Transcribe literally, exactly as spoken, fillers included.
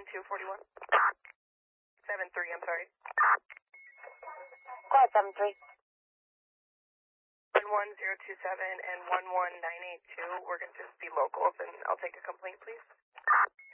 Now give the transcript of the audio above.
two forty-one. seven three, I'm sorry. Go ahead, seven three. one one zero two seven and one one nine eight two. We're going to just be locals, and I'll take a complaint, please.